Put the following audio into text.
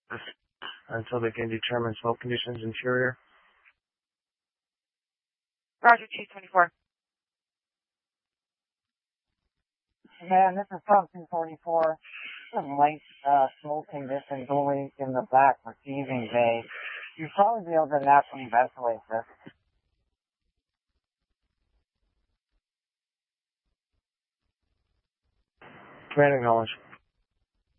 until they can determine smoke conditions interior. Roger, 224. Man, this is Tom 244. Some light smoke conditions only in the back receiving bay. You'd probably be able to naturally ventilate this. Command acknowledged.